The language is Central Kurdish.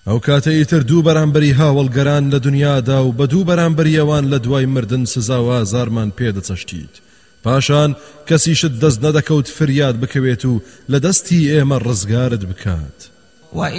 ئەو کاتە ئیتر دوو بەرامبەری هاوڵگەران لە دنیادا و بە دوو بەرامبەریەوان لە دوای مردن سزا و ئازارمان پێدەچەشتیت پاشان کەسیشت دەست نەدەکەوت فریاد بکەوێت و لە دەستی ئێمە ڕزگارت بکات